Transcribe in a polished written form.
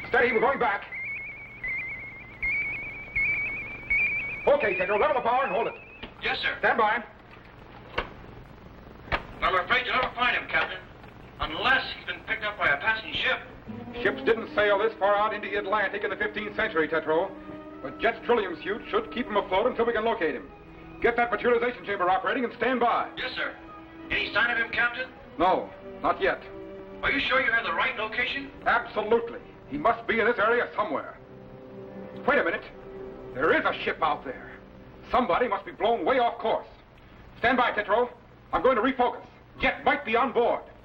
Steady, we're going back. Okay, Tetro, level the power and hold it. Yes, sir. Stand by. I'm afraid you'll never find him, Captain. Unless he's been picked up by a passing ship. Ships didn't sail this far out into the Atlantic in the 15th century, Tetro. But Jet's trillium suit should keep him afloat until we can locate him. Get that materialization chamber operating and stand by. Yes, sir. Any sign of him, Captain? No, not yet. Are you sure you have the right location? Absolutely. He must be in this area somewhere. Wait a minute. There is a ship out there. Somebody must be blown way off course. Stand by, Tetro. I'm going to refocus. Jet might be on board.